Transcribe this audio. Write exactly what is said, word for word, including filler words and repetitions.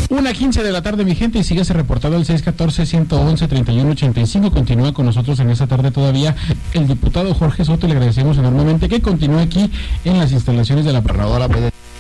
Una quince de la tarde, mi gente, y síguese reportado el seis uno cuatro, uno uno uno, tres uno ocho cinco. Continúa con nosotros en esta tarde todavía el diputado Jorge Soto. Le agradecemos enormemente que continúe aquí en las instalaciones de la Gobernadora